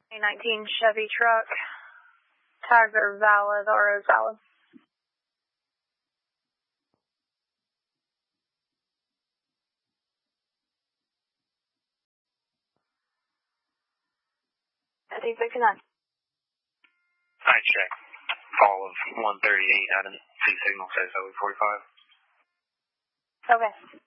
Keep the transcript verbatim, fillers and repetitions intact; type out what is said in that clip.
twenty nineteen Chevy truck. Tags are valid, R O is valid. fifteen sixty-nine. I check. Call of one thirty-eight out of C signal says oh eight forty-five. Okay.